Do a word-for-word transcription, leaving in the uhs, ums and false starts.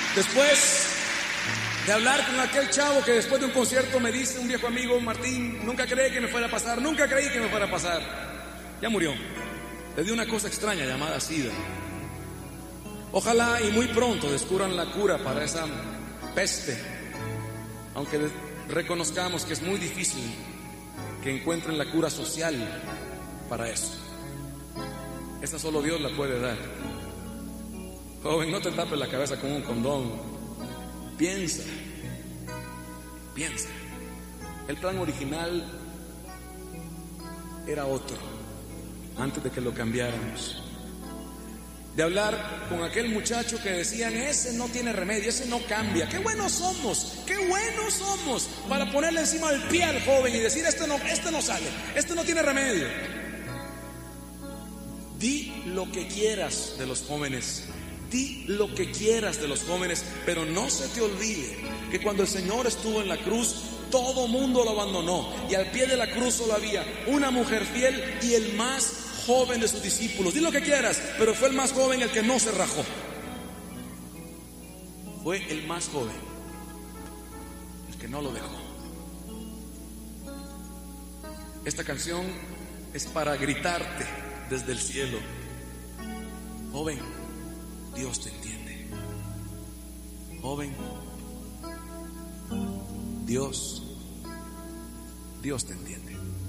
Después de hablar con aquel chavo que después de un concierto me dice un viejo amigo: Martín, nunca creí que me fuera a pasar, nunca creí que me fuera a pasar. Ya murió. Le dio una cosa extraña llamada SIDA. Ojalá y muy pronto descubran la cura para esa peste, aunque reconozcamos que es muy difícil que encuentren la cura social para eso. Esa solo Dios la puede dar. Joven, no te tapes la cabeza con un condón. Piensa, piensa. El plan original era otro, antes de que lo cambiáramos. De hablar con aquel muchacho que decían: ese no tiene remedio, ese no cambia. Qué buenos somos, qué buenos somos para ponerle encima del pie al joven y decir: este no, este no sale, este no tiene remedio. Di lo que quieras de los jóvenes, di lo que quieras de los jóvenes, pero no se te olvide que cuando el Señor estuvo en la cruz, todo mundo lo abandonó, y al pie de la cruz solo había una mujer fiel y el más joven de sus discípulos. Di lo que quieras, pero fue el más joven el que no se rajó. Fue el más joven el que no lo dejó. Esta canción es para gritarte desde el cielo: joven, Dios te entiende. Joven, Dios, Dios te entiende.